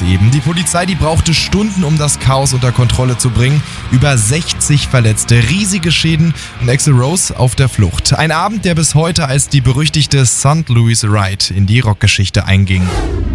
Louis eben. Die Polizei, die brauchte Stunden, um das Chaos unter Kontrolle zu bringen. Über 60 Verletzte, riesige Schäden und Axl Rose auf der Flucht. Ein Abend, der bis heute als die berüchtigte St. Louis Ride in die Rockgeschichte einging.